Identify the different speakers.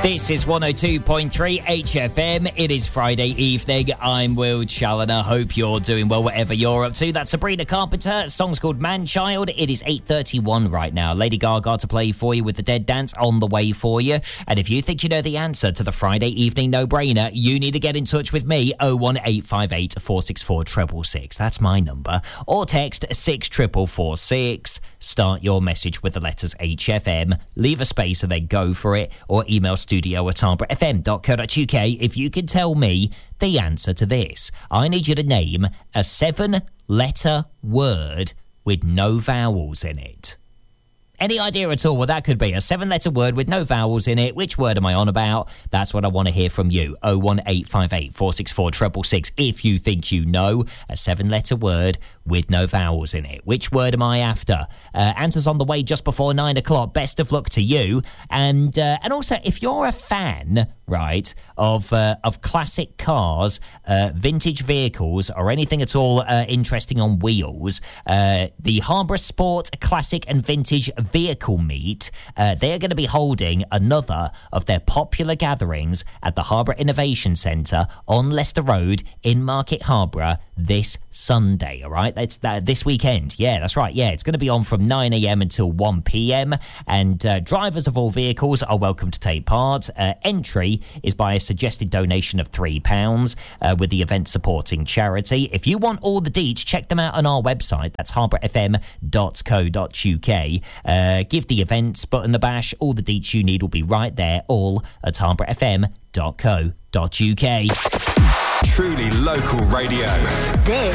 Speaker 1: This is 102.3 HFM. It is Friday evening. I'm Will Challoner. Hope you're doing well, whatever you're up to. That's Sabrina Carpenter. Song's called Man-Child. It is 8:31 right now. Lady Gaga to play for you with the Dead Dance on the way for you. And if you think you know the answer to the Friday evening no-brainer, you need to get in touch with me, 01858 464 666. That's my number. Or text 64446. Start your message with the letters HFM. Leave a space and then go for it. Or email studio@harbourfm.co.uk if you can tell me the answer to this. I need you to name a 7-letter word with no vowels in it. Any idea at all what that could be? A 7-letter word with no vowels in it. Which word am I on about? That's what I want to hear from you. 01858 464 666. If you think you know a 7-letter word with no vowels in it. Which word am I after? Answers on the way just before 9 o'clock. Best of luck to you. And also, if you're a fan, right, of classic cars, vintage vehicles, or anything at all interesting on wheels, the Harbour Sport Classic and Vintage Vehicle Meet, they're going to be holding another of their popular gatherings at the Harbour Innovation Centre on Leicester Road in Market Harborough this Sunday, all right? That's this weekend. Yeah, that's right. Yeah, it's going to be on from 9 a.m. until 1 p.m. And drivers of all vehicles are welcome to take part. Entry is by a suggested donation of £3 with the event supporting charity. If you want all the deets, check them out on our website. That's harbourfm.co.uk. Give the events button a bash. All the deets you need will be right there, all at harbourfm.co.uk.
Speaker 2: Truly local radio.
Speaker 3: This